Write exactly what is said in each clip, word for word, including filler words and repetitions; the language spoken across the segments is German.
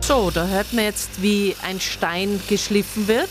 So, da hört man jetzt, wie ein Stein geschliffen wird.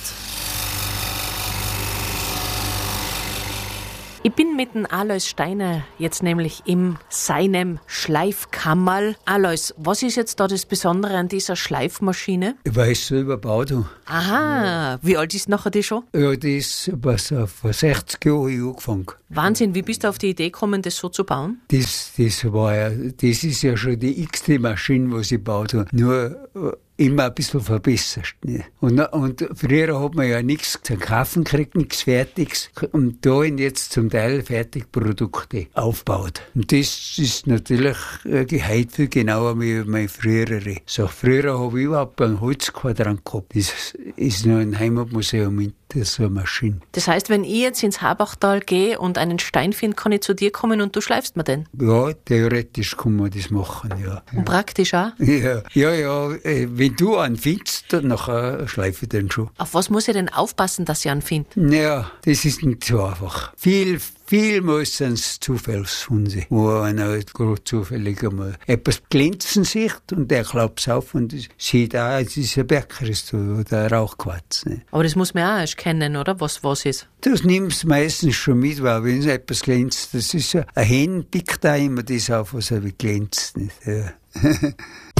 Ich bin mit dem Alois Steiner jetzt nämlich in seinem Schleifkammerl. Alois, was ist jetzt da das Besondere an dieser Schleifmaschine? Ich weiß selber gebaut. Aha, wie alt ist nachher die schon? Ja, die ist was, vor sechzig Jahren angefangen. Wahnsinn, wie bist du auf die Idee gekommen, das so zu bauen? Das, das, war ja, das ist ja schon die x-te Maschine, was ich gebaut habe. Nur immer ein bisschen verbessert. Ne? Und, und früher hat man ja nichts zu kaufen gekriegt, nichts Fertiges. Und da sind jetzt zum Teil Fertigprodukte aufgebaut. Und das ist natürlich heute viel genauer wie meine frühere. So, früher habe ich überhaupt einen Holzquadrant gehabt. Das ist noch ein Heimatmuseum in so einer Maschine. Das heißt, wenn ich jetzt ins Habachtal gehe und einen Stein finde, kann ich zu dir kommen und du schleifst mir den? Ja, theoretisch kann man das machen, ja. Und praktisch auch? Ja, ja, ja. Wenn du einen findest, dann nachher schleife ich den schon. Auf was muss ich denn aufpassen, dass ich einen finde? Naja, das ist nicht so einfach. Viel, viel meistens Zufallsfunde, wo einer halt gerade zufällig einmal etwas glänzen sieht und der klappt es auf und sieht auch, es ist ein Bäcker, oder Rauchquarz. Ne? Aber das muss man auch erst kennen, oder? Was was ist? Das nimmst du meistens schon mit, weil wenn es etwas glänzt, das ist ja, ein Hen pickt auch immer das auf, was er glänzt. Nicht? Ja.